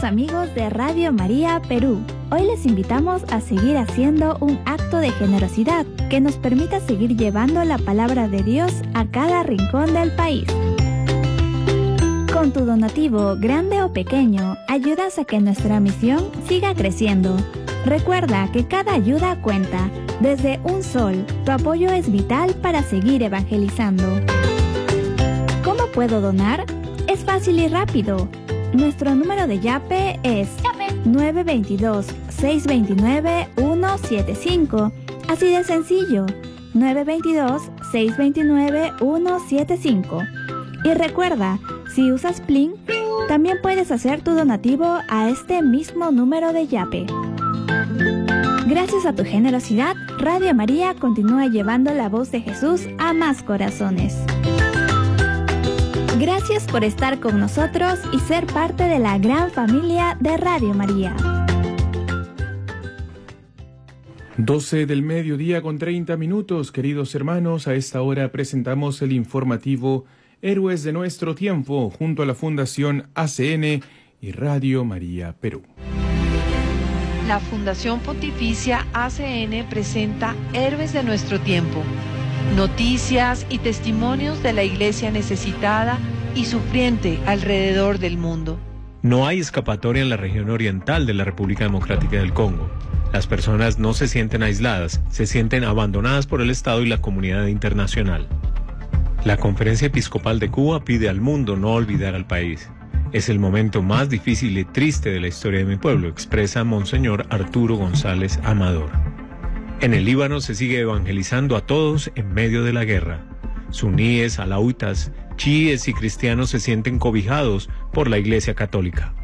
Queridos amigos de Radio María Perú, hoy les invitamos a seguir haciendo un acto de generosidad que nos permita seguir llevando la palabra de Dios a cada rincón del país. Con tu donativo, grande o pequeño, ayudas a que nuestra misión siga creciendo. Recuerda que cada ayuda cuenta. Desde un sol, tu apoyo es vital para seguir evangelizando. ¿Cómo puedo donar? Es fácil y rápido. Nuestro número de Yape es 922-629-175. Así de sencillo, 922-629-175. Y recuerda, si usas Plin, también puedes hacer tu donativo a este mismo número de Yape. Gracias a tu generosidad, Radio María continúa llevando la voz de Jesús a más corazones. Gracias por estar con nosotros y ser parte de la gran familia de Radio María. 12 del mediodía con 30 minutos, queridos hermanos. A esta hora presentamos el informativo Héroes de Nuestro Tiempo, junto a la Fundación ACN y Radio María Perú. La Fundación Pontificia ACN presenta Héroes de Nuestro Tiempo. Noticias y testimonios de la Iglesia necesitada y sufriente alrededor del mundo. No hay escapatoria en la región oriental de la República Democrática del Congo. Las personas no se sienten aisladas, se sienten abandonadas por el Estado y la comunidad internacional. La Conferencia Episcopal de Cuba pide al mundo no olvidar al país. Es el momento más difícil y triste de la historia de mi pueblo, expresa Monseñor Arturo González Amador. En el Líbano se sigue evangelizando a todos en medio de la guerra. Suníes, alauitas, chiíes y cristianos se sienten cobijados por la Iglesia Católica.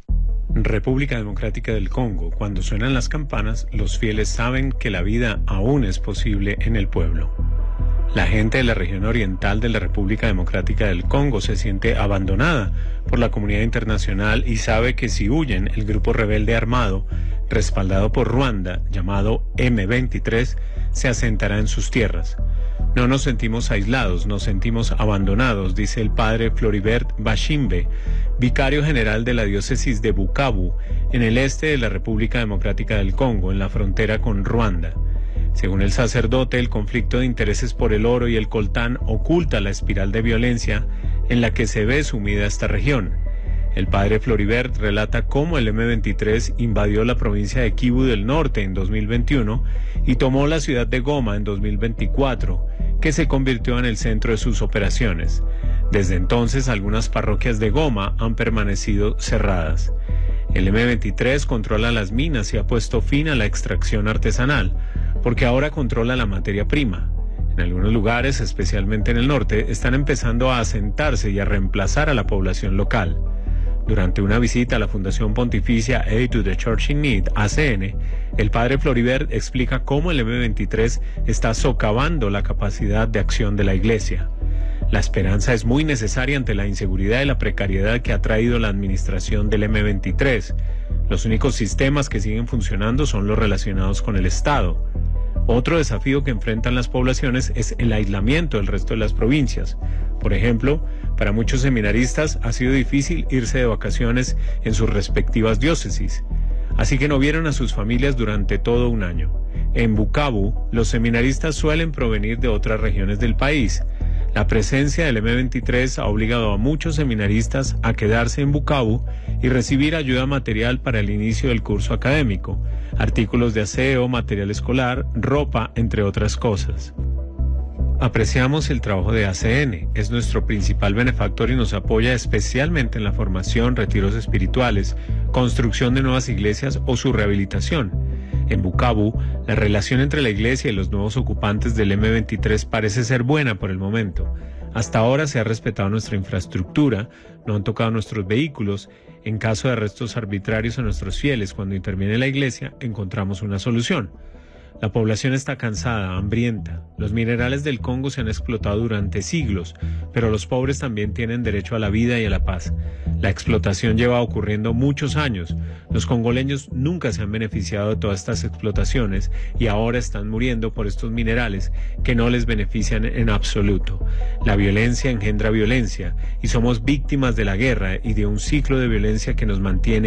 República Democrática del Congo, cuando suenan las campanas, los fieles saben que la vida aún es posible en el pueblo. La gente de la región oriental de la República Democrática del Congo se siente abandonada por la comunidad internacional y sabe que si huyen, el grupo rebelde armado, respaldado por Ruanda, llamado M23, se asentará en sus tierras. No nos sentimos aislados, nos sentimos abandonados, dice el padre Floribert Bashimbe, vicario general de la diócesis de Bukavu, en el este de la República Democrática del Congo, en la frontera con Ruanda. Según el sacerdote, el conflicto de intereses por el oro y el coltán oculta la espiral de violencia en la que se ve sumida esta región. El padre Floribert relata cómo el M23 invadió la provincia de Kivu del Norte en 2021 y tomó la ciudad de Goma en 2024, que se convirtió en el centro de sus operaciones. Desde entonces, algunas parroquias de Goma han permanecido cerradas. El M23 controla las minas y ha puesto fin a la extracción artesanal, porque ahora controla la materia prima. En algunos lugares, especialmente en el norte, están empezando a asentarse y a reemplazar a la población local. Durante una visita a la Fundación Pontificia Aid to the Church in Need, ACN, el padre Floribert explica cómo el M23 está socavando la capacidad de acción de la Iglesia. La esperanza es muy necesaria ante la inseguridad y la precariedad que ha traído la administración del M23. Los únicos sistemas que siguen funcionando son los relacionados con el Estado. Otro desafío que enfrentan las poblaciones es el aislamiento del resto de las provincias. Por ejemplo, para muchos seminaristas ha sido difícil irse de vacaciones en sus respectivas diócesis, así que no vieron a sus familias durante todo un año. En Bukavu, los seminaristas suelen provenir de otras regiones del país. La presencia del M23 ha obligado a muchos seminaristas a quedarse en Bukavu y recibir ayuda material para el inicio del curso académico, artículos de aseo, material escolar, ropa, entre otras cosas. Apreciamos el trabajo de ACN, es nuestro principal benefactor y nos apoya especialmente en la formación, retiros espirituales, construcción de nuevas iglesias o su rehabilitación. En Bukavu, la relación entre la iglesia y los nuevos ocupantes del M23 parece ser buena por el momento. Hasta ahora se ha respetado nuestra infraestructura, no han tocado nuestros vehículos. En caso de arrestos arbitrarios a nuestros fieles cuando interviene la iglesia, encontramos una solución. La población está cansada, hambrienta. Los minerales del Congo se han explotado durante siglos, pero los pobres también tienen derecho a la vida y a la paz. La explotación lleva ocurriendo muchos años. Los congoleños nunca se han beneficiado de todas estas explotaciones y ahora están muriendo por estos minerales que no les benefician en absoluto. La violencia engendra violencia y somos víctimas de la guerra y de un ciclo de violencia que nos mantiene